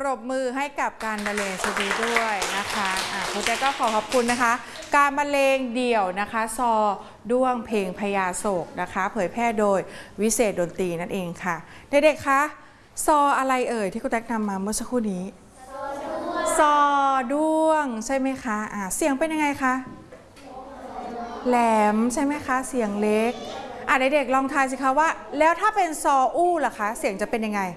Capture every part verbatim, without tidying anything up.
บมือให้กับการบรรเลงชุดนี้ด้วยนะคะอ่ะครูแจ๊กก็ขอขอบคุณนะคะการบรรเลงเดี่ยวนะคะซอด้วงเพลงพญาโศกนะคะเผยแพร่โดยวิเศษดนตรีนั่นเองค่ะเด็กๆคะซออะไรเอ่ยที่ครูแจ๊กนำมาเมื่อสักครู่นี้ซอด้วงใช่ไหมคะอ่ะเสียงเป็นยังไงคะแหลมใช่ไหมคะเสียงเล็กอ่ะเด็กๆลองทายสิคะว่าแล้วถ้าเป็นซออู้ล่ะคะเสียงจะเป็นยังไง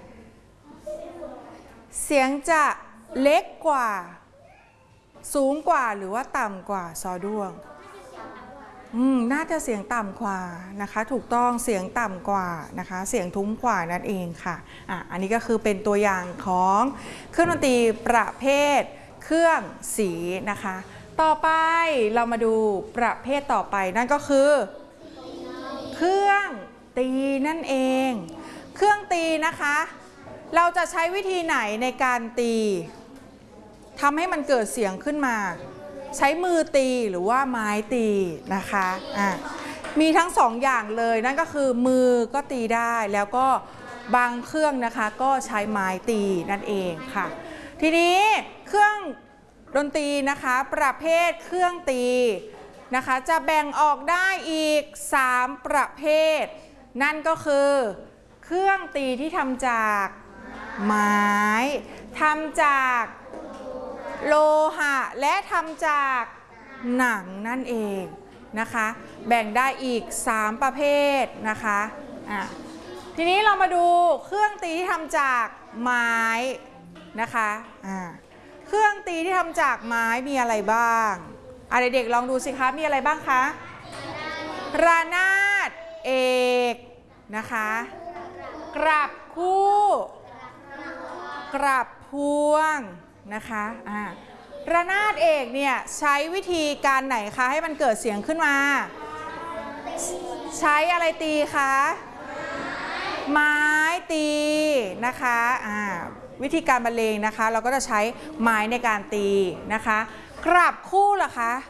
เสียงจะเล็กกว่าสูงกว่าหรือว่าต่ำกว่าซอด้วงอืมน่าจะเสียงต่ำกว่านะคะถูกต้องเสียงต่ำกว่านะคะเสียงทุ้มกว่านั่นเองค่ะอ่ะอันนี้ก็คือเป็นตัวอย่างของเครื่องดนตรีประเภทเครื่องสีนะคะต่อไปเรามาดูประเภทต่อไปนั่นก็คือเครื่องตีนั่นเองเครื่องตีนะคะเราจะใช้วิธีไหนในการตีทำให้มันเกิดเสียงขึ้นมาใช้มือตีหรือว่าไม้ตีนะคะอ่ะมีทั้งสองอย่างเลยนั่นก็คือมือก็ตีได้แล้วก็บางเครื่องนะคะก็ใช้ไม้ตีนั่นเองค่ะทีนี้เครื่องดนตรีนะคะประเภทเครื่องตีนะคะจะแบ่งออกได้อีกสามประเภทนั่นก็คือเครื่องตีที่ทำจากไม้ทำจากโลหะและทำจากหนังนั่นเองนะคะแบ่งได้อีกสามประเภทนะคะอ่ะทีนี้เรามาดูเครื่องตีที่ทำจากไม้นะคะอ่ะเครื่องตีที่ทำจากไม้มีอะไรบ้างอ่ะเด็กๆลองดูสิคะมีอะไรบ้างคะระนาดเอกนะคะกลับคู่กลับพวงนะคะอ่าระนาดเอกเนี่ยใช้วิธีการไหนคะให้มันเกิดเสียงขึ้นมาใช้อะไรตีคะไม้ตีนะคะอ่าวิธีการบรรเลงนะคะเราก็จะใช้ไม้ในการตีนะคะกลับคู่ล่ะคะ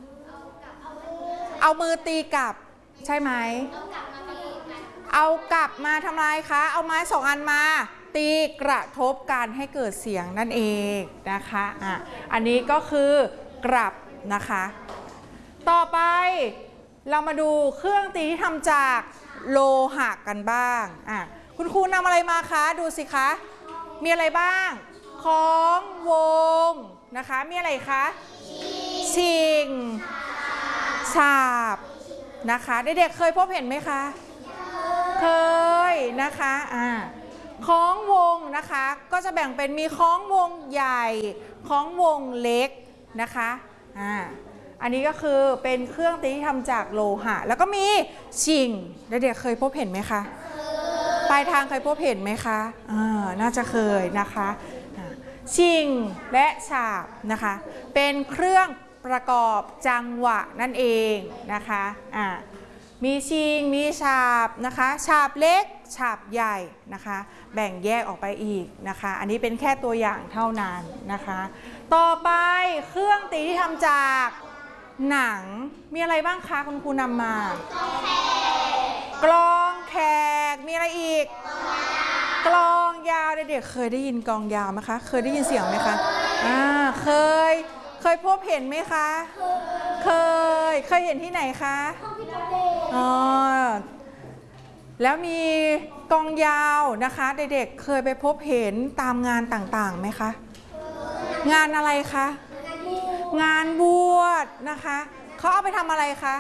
เอามือตีกลับใช่ไหมเอากลับมาทำลายคะเอาไม้สองอันมาตีกระทบกันให้เกิดเสียงนั่นเองนะคะอ่ะอันนี้ก็คือกลับนะคะต่อไปเรามาดูเครื่องตีที่ทำจากโลหะกันบ้างอ่ะคุณครูนำอะไรมาคะดูสิคะมีอะไรบ้างของวงนะคะมีอะไรคะชิงฉาบนะคะเด็กๆเคยพบเห็นไหมคะเคยนะคะอ่าคล้องวงนะคะก็จะแบ่งเป็นมีคล้องวงใหญ่คล้องวงเล็กนะคะอ่าอันนี้ก็คือเป็นเครื่องตีที่ทำจากโลหะแล้วก็มีชิงเด็กๆเคยพบเห็นไหมคะปลายทางเคยพบเห็นไหมคะอ่าน่าจะเคยนะคะชิงและฉาบนะคะเป็นเครื่องประกอบจังหวะนั่นเองนะคะอ่ามีชิงมีฉาบนะคะฉาบเล็กฉาบใหญ่นะคะแบ่งแยกออกไปอีกนะคะอันนี้เป็นแค่ตัวอย่างเท่านั้นนะคะต่อไปเครื่องตีที่ทำจากหนังมีอะไรบ้างคะคุณครูนำมากลองแขกมีอะไรอีกกลองยาวเด็กๆเคยได้ยินกลองยาวไหมคะเคยได้ยินเสียงไหมคะอ่าเคยเคยพบเห็นไหมคะเคยเคยเห็นที่ไหนคะอ๋อแล้วมีกลองยาวนะคะเด็กๆเคยไปพบเห็นตามงานต่างๆไหมคะงานอะไรคะงานบวชนะคะเขาเอาไปทำอะไรคะ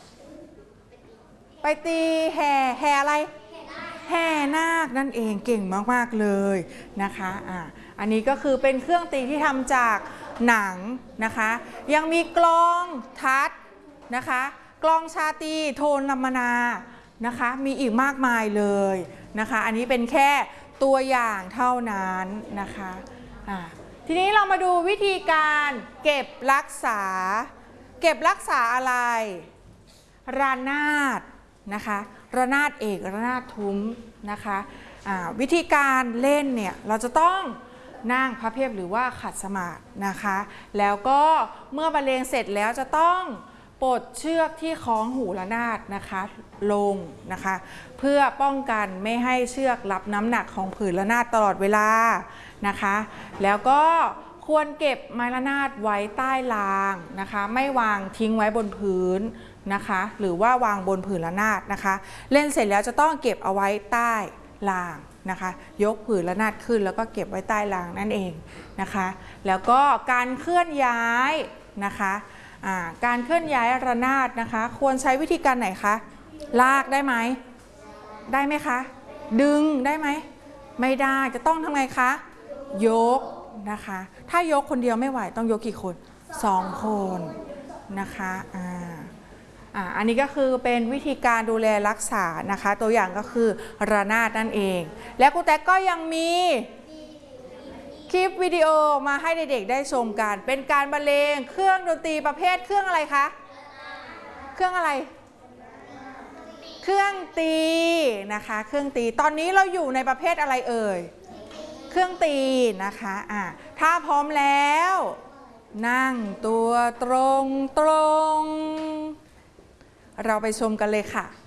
ไปตีแห่แห่อะไรแห่นาคนั่นเองเก่งมากๆเลยนะคะอ่าอันนี้ก็คือเป็นเครื่องตีที่ทำจากหนังนะคะยังมีกลองทัดนะคะกลองชาตรีโทนลัมนานะคะมีอีกมากมายเลยนะคะอันนี้เป็นแค่ตัวอย่างเท่านั้นนะคะอ่าทีนี้เรามาดูวิธีการเก็บรักษาเก็บรักษาอะไรระนาดนะคะระนาดเอกระนาดทุ้มนะคะอ่าวิธีการเล่นเนี่ยเราจะต้องนั่งพระเพียบหรือว่าขัดสมาธินะคะแล้วก็เมื่อบรรเลงเสร็จแล้วจะต้องปลดเชือกที่คล้องหูระนาดนะคะลงนะคะเพื่อป้องกันไม่ให้เชือกรับน้ำหนักของผืนระนาดตลอดเวลานะคะแล้วก็ควรเก็บไม้ระนาดไว้ใต้รางนะคะไม่วางทิ้งไว้บนพื้นนะคะหรือว่าวางบนผืนระนาดนะคะเล่นเสร็จแล้วจะต้องเก็บเอาไว้ใต้รางนะคะยกผืนระนาดขึ้นแล้วก็เก็บไว้ใต้รางนั่นเองนะคะแล้วก็การเคลื่อนย้ายนะคะการเคลื่อนย้ายระนาดนะคะควรใช้วิธีการไหนคะลากได้ไหมได้ไหมคะดึงได้ไหมไม่ได้จะต้องทำไงคะยกนะคะถ้ายกคนเดียวไม่ไหวต้องยกกี่คนสองคนนะคะอ่าอ่าอันนี้ก็คือเป็นวิธีการดูแลรักษานะคะตัวอย่างก็คือระนาดนั่นเองและครูแต๊กก็ยังมีคลิปวิดีโอมาให้เด็กๆได้ชมกันเป็นการบรรเลงเครื่องดนตรีประเภทเครื่องอะไรคะเครื่องอะไรเครื่องตีนะคะเครื่องตีตอนนี้เราอยู่ในประเภทอะไรเอ่ยเครื่องตีนะคะอ่ะถ้าพร้อมแล้วนั่งตัวตรงตรงเราไปชมกันเลยค่ะ